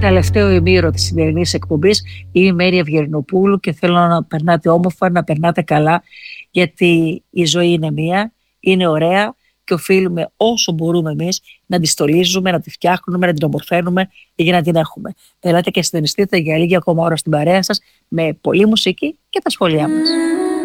Τελευταίο ημίρο της σημερινής εκπομπής. Είμαι η Μέρη Ευγερνοπούλου και θέλω να περνάτε όμορφα, να περνάτε καλά, γιατί η ζωή είναι μία, είναι ωραία και οφείλουμε όσο μπορούμε εμείς να τη στολίζουμε, να τη φτιάχνουμε, να την ομορφαίνουμε για να την έχουμε. Ελάτε και συντονιστείτε για λίγη ακόμα ώρα στην παρέα σας με πολλή μουσική και τα σχόλιά μας.